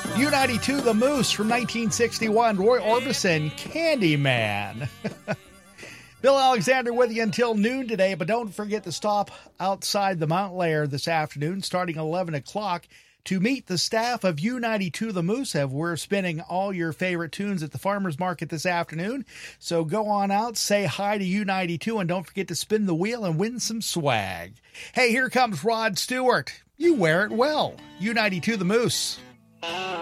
U92 The Moose from 1961, Roy Orbison, Candyman. Bill Alexander with you until noon today, but don't forget to stop outside the Montclair this afternoon starting 11 o'clock to meet the staff of U92 The Moose. We're spinning all your favorite tunes at the farmer's market this afternoon. So go on out, say hi to U92, and don't forget to spin the wheel and win some swag. Hey, here comes Rod Stewart. You wear it well. U92 The Moose.